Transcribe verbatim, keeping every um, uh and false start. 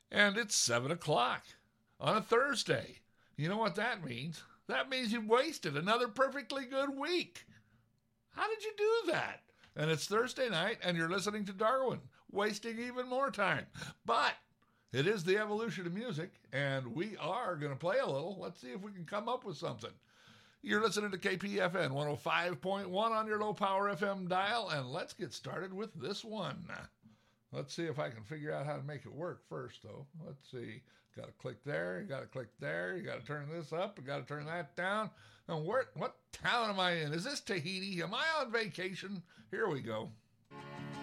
And it's seven o'clock on a Thursday. You know what that means? That means you've wasted another perfectly good week. How did you do that? And it's Thursday night, and you're listening to Darwin, wasting even more time. But it is the evolution of music, and we are going to play a little. Let's see if we can come up with something. You're listening to K P F N one oh five point one on your low-power F M dial, and let's get started with this one. Let's see if I can figure out how to make it work first, though. Let's see. Got to click there. You got to click there. You got to turn this up. You got to turn that down. And where, what town am I in? Is this Tahiti? Am I on vacation? Here we go.